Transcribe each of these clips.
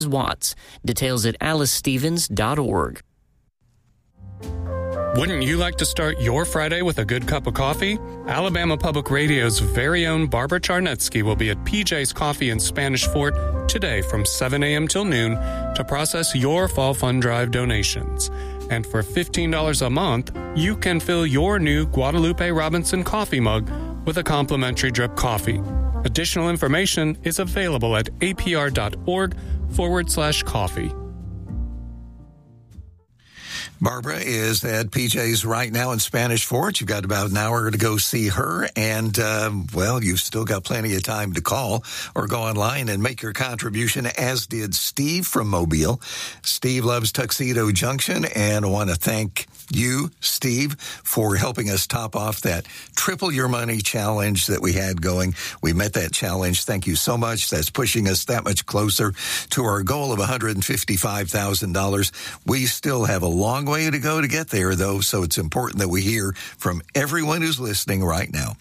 Watts. Details at alicestevens.org. Wouldn't you like to start your Friday with a good cup of coffee? Alabama Public Radio's very own Barbara Charnetsky will be at PJ's Coffee in Spanish Fort today from 7 a.m. till noon to process your Fall Fund Drive donations. And for $15 a month, you can fill your new Guadalupe Robinson coffee mug with a complimentary drip coffee. Additional information is available at apr.org/coffee. Barbara is at PJ's right now in Spanish Fort. You've got about an hour to go see her. And, you've still got plenty of time to call or go online and make your contribution, as did Steve from Mobile. Steve loves Tuxedo Junction, and I want to thank you, Steve, for helping us top off that Triple Your Money challenge that we had going. We met that challenge. Thank you so much. That's pushing us that much closer to our goal of $155,000. We still have a long way to go to get there, though, so it's important that we hear from everyone who's listening right now.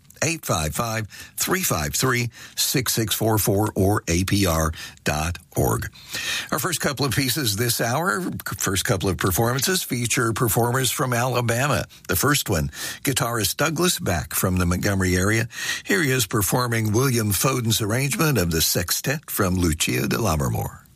855-353-6644 or apr.org. Our first couple of pieces this hour, first couple of performances, feature performers from Alabama. The first one, guitarist Douglas Back from the Montgomery area. Here he is performing William Foden's arrangement of the sextet from Lucia de Lammermoor.